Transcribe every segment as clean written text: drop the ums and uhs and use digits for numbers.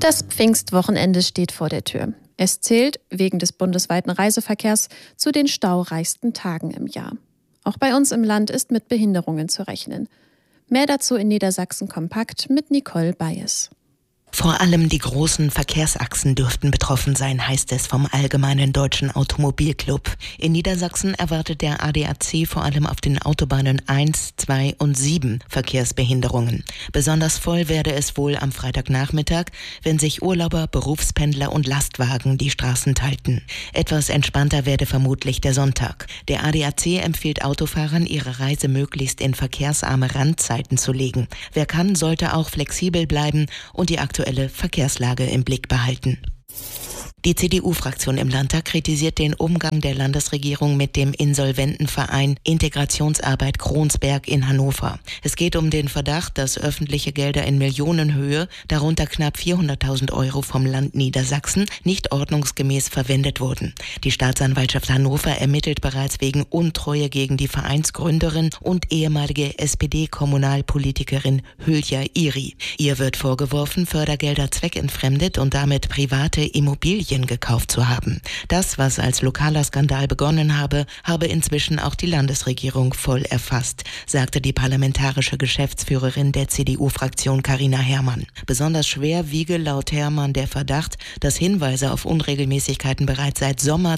Das Pfingstwochenende steht vor der Tür. Es zählt wegen des bundesweiten Reiseverkehrs zu den staureichsten Tagen im Jahr. Auch bei uns im Land ist mit Behinderungen zu rechnen. Mehr dazu in Niedersachsen kompakt mit Nicole Bayes. Vor allem die großen Verkehrsachsen dürften betroffen sein, heißt es vom Allgemeinen Deutschen Automobilclub. In Niedersachsen erwartet der ADAC vor allem auf den Autobahnen 1, 2 und 7 Verkehrsbehinderungen. Besonders voll werde es wohl am Freitagnachmittag, wenn sich Urlauber, Berufspendler und Lastwagen die Straßen teilten. Etwas entspannter werde vermutlich der Sonntag. Der ADAC empfiehlt Autofahrern, ihre Reise möglichst in verkehrsarme Randzeiten zu legen. Wer kann, sollte auch flexibel bleiben und die aktuelle Verkehrslage im Blick behalten. Die CDU-Fraktion im Landtag kritisiert den Umgang der Landesregierung mit dem Insolventenverein Integrationsarbeit Kronsberg in Hannover. Es geht um den Verdacht, dass öffentliche Gelder in Millionenhöhe, darunter knapp 400.000 € vom Land Niedersachsen, nicht ordnungsgemäß verwendet wurden. Die Staatsanwaltschaft Hannover ermittelt bereits wegen Untreue gegen die Vereinsgründerin und ehemalige SPD-Kommunalpolitikerin Hülya Iri. Ihr wird vorgeworfen, Fördergelder zweckentfremdet und damit private Immobilien gekauft zu haben. Das, was als lokaler Skandal begonnen habe inzwischen auch die Landesregierung voll erfasst, sagte die parlamentarische Geschäftsführerin der CDU-Fraktion Carina Herrmann. Besonders schwer wiege laut Herrmann der Verdacht, dass Hinweise auf Unregelmäßigkeiten bereits seit Sommer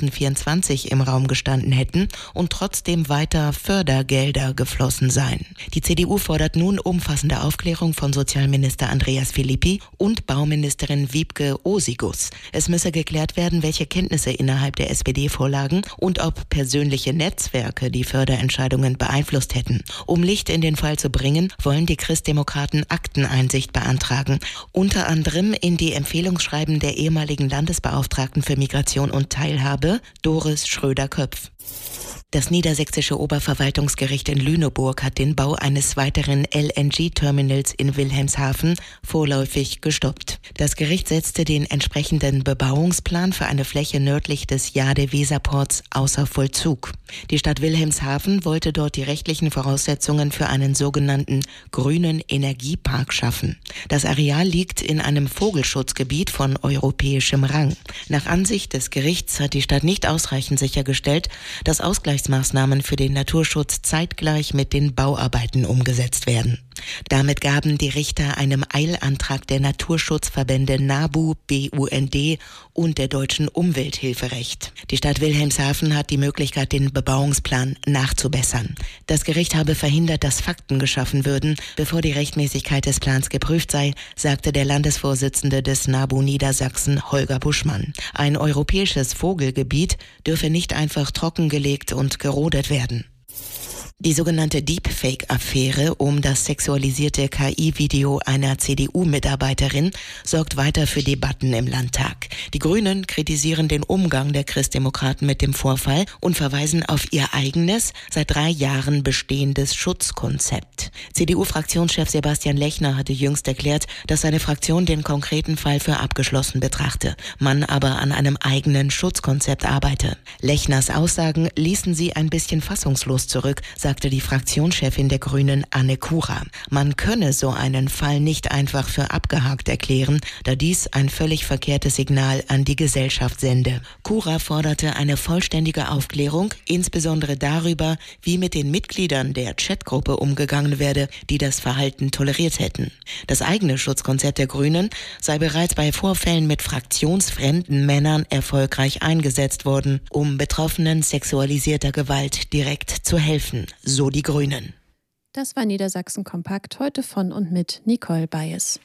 2024 im Raum gestanden hätten und trotzdem weiter Fördergelder geflossen seien. Die CDU fordert nun umfassende Aufklärung von Sozialminister Andreas Philippi und Bauministerin Wiebke Osigus. Es müsse geklärt werden, welche Kenntnisse innerhalb der SPD vorlagen und ob persönliche Netzwerke die Förderentscheidungen beeinflusst hätten. Um Licht in den Fall zu bringen, wollen die Christdemokraten Akteneinsicht beantragen, unter anderem in die Empfehlungsschreiben der ehemaligen Landesbeauftragten für Migration und Teilhabe, Doris Schröder-Köpf. Das niedersächsische Oberverwaltungsgericht in Lüneburg hat den Bau eines weiteren LNG-Terminals in Wilhelmshaven vorläufig gestoppt. Das Gericht setzte den entsprechenden Bebauungsplan für eine Fläche nördlich des Jade-Weser-Ports außer Vollzug. Die Stadt Wilhelmshaven wollte dort die rechtlichen Voraussetzungen für einen sogenannten grünen Energiepark schaffen. Das Areal liegt in einem Vogelschutzgebiet von europäischem Rang. Nach Ansicht des Gerichts hat die Stadt nicht ausreichend sichergestellt, dass Ausgleichsmaßnahmen für den Naturschutz zeitgleich mit den Bauarbeiten umgesetzt werden. Damit gaben die Richter einem Eilantrag der Naturschutzverbände NABU, BUND und der Deutschen Umwelthilfe Recht. Die Stadt Wilhelmshaven hat die Möglichkeit, den Bebauungsplan nachzubessern. Das Gericht habe verhindert, dass Fakten geschaffen würden, bevor die Rechtmäßigkeit des Plans geprüft sei, sagte der Landesvorsitzende des NABU Niedersachsen, Holger Buschmann. Ein europäisches Vogelgebiet dürfe nicht einfach trockengelegt und gerodet werden. Die sogenannte Deepfake-Affäre um das sexualisierte KI-Video einer CDU-Mitarbeiterin sorgt weiter für Debatten im Landtag. Die Grünen kritisieren den Umgang der Christdemokraten mit dem Vorfall und verweisen auf ihr eigenes, seit 3 Jahren bestehendes Schutzkonzept. CDU-Fraktionschef Sebastian Lechner hatte jüngst erklärt, dass seine Fraktion den konkreten Fall für abgeschlossen betrachte, man aber an einem eigenen Schutzkonzept arbeite. Lechners Aussagen ließen sie ein bisschen fassungslos zurück, sagte die Fraktionschefin der Grünen Anne Kura. Man könne so einen Fall nicht einfach für abgehakt erklären, da dies ein völlig verkehrtes Signal an die Gesellschaft sende. Kura forderte eine vollständige Aufklärung, insbesondere darüber, wie mit den Mitgliedern der Chatgruppe umgegangen werde, die das Verhalten toleriert hätten. Das eigene Schutzkonzept der Grünen sei bereits bei Vorfällen mit fraktionsfremden Männern erfolgreich eingesetzt worden, um Betroffenen sexualisierter Gewalt direkt zu helfen. So die Grünen. Das war Niedersachsen kompakt, heute von und mit Nicole Bayes.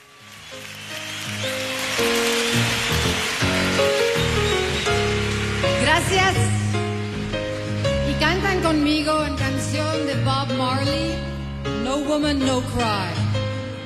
Gracias. Y cantan conmigo en canción de Bob Marley, No Woman, No Cry.